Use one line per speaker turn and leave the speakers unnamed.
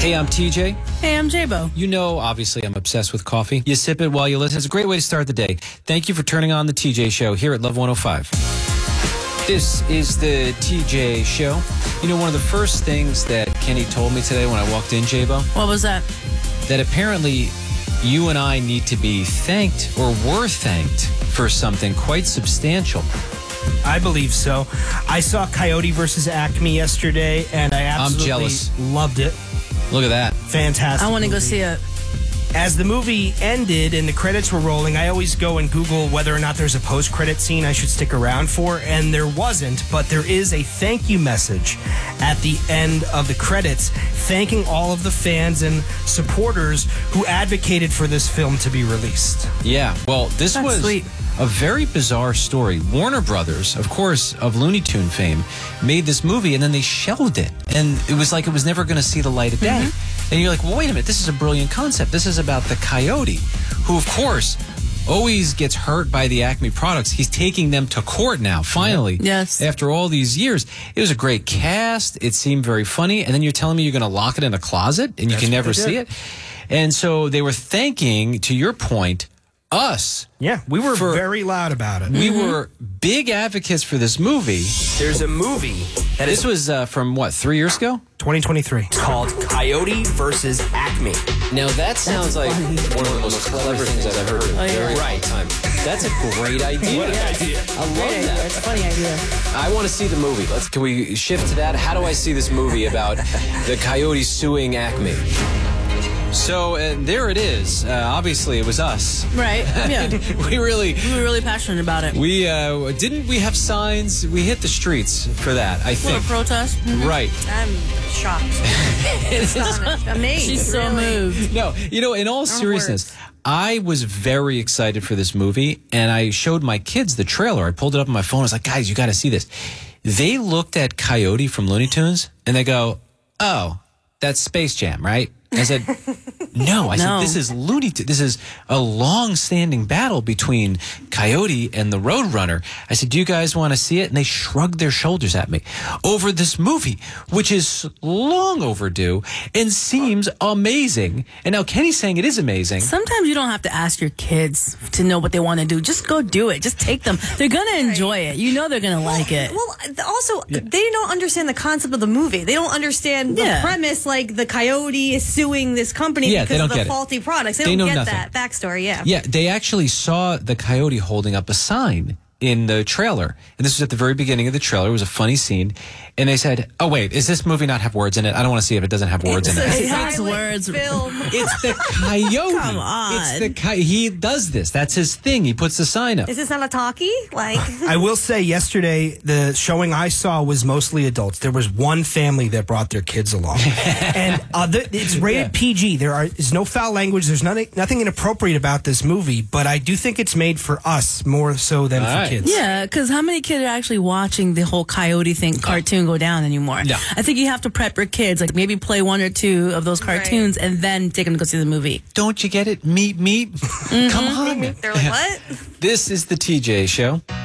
Hey, I'm TJ.
Hey, I'm J-Bo.
You know, obviously, I'm obsessed with coffee. You sip it while you listen. It's a great way to start the day. Thank you for turning on the TJ Show here at Love 105. This is the TJ Show. You know, one of the first things that Kenny told me today when I walked in, J-Bo?
What was that?
That apparently you and I need to be thanked or were thanked for something quite substantial.
I believe so. I saw Coyote versus Acme yesterday, and I absolutely
jealous.
loved it.
Look at that.
Fantastic.
I want to go
movie.
see it.
As the movie ended and the credits were rolling, I always go and Google whether or not there's a post-credit scene I should stick around for, and there wasn't, but there is a thank you message at the end of the credits, thanking all of the fans and supporters who advocated for this film to be released.
Yeah, well, this
That's
was
sweet.
a very bizarre story. Warner Brothers, of course, of Looney Tune fame, made this movie and then they shelved it. And it was like it was never going to see the light of day. And you're like, well, wait a minute, this is a brilliant concept. This is about the coyote, who, of course, always gets hurt by the Acme products. He's taking them to court now, finally.
Yes.
After all these years. It was a great cast. It seemed very funny. And then you're telling me you're going to lock it in a closet and you can never see it. And so they were thanking, to your point, us.
Yeah, we were very loud about it.
We were big advocates for this movie.
There's a movie that
This was from, what, 3 years ago?
2023.
Called Coyote versus Acme.
Now, that sounds like one of the most clever things I've ever heard in a very long time. That's a great idea.
What an idea.
I love that.
That's a funny idea.
I want to see the movie. Can we shift to that? How do I see this movie about the coyote suing Acme? So there it is. Obviously, it was us.
Right, yeah.
We
were really passionate about it.
We didn't we have signs? We hit the streets for that, I
For a
think.
protest?
Right.
I'm shocked. Astonished. Amazed.
She's so
really.
moved.
No, you know, in all seriousness, I was very excited for this movie, and I showed my kids the trailer. I pulled it up on my phone. I was like, guys, you got to see this. They looked at Coyote from Looney Tunes, and they go, oh, that's Space Jam, right? I said, no. I said, this is Looney Tunes. This is a long-standing battle between Coyote and the Roadrunner. I said, do you guys want to see it? And they shrugged their shoulders at me over this movie, which is long overdue and seems amazing. And now Kenny's saying it is amazing.
Sometimes you don't have to ask your kids to know what they want to do. Just go do it. Just take them. They're going to enjoy it. You know they're going to like it.
Well, also, they don't understand the concept of the movie. They don't understand the premise, like the coyote is suing this company because of the faulty products. They don't get that backstory,
Yeah, they actually saw the coyote holding up a sign in the trailer. And this was at the very beginning of the trailer. It was a funny scene. And they said, oh, wait, does this movie not have words in it? I don't want to see if it doesn't have words in it.
It has words.
Film.
It's the coyote.
Come on.
It's the he does this. That's his thing. He puts the sign up.
Is this not a talkie? Like,
I will say yesterday, the showing I saw was mostly adults. There was one family that brought their kids along. And it's rated PG. There is no foul language. There's nothing inappropriate about this movie, but I do think it's made for us more so than for kids.
Yeah, because how many kids are actually watching the whole coyote thing cartoon go down anymore?
No.
I think you have to prep your kids, like maybe play 1 or 2 of those cartoons and then take them to go see the movie.
Don't you get it? Meet. Come on.
they're like, what?
This is the TJ Show.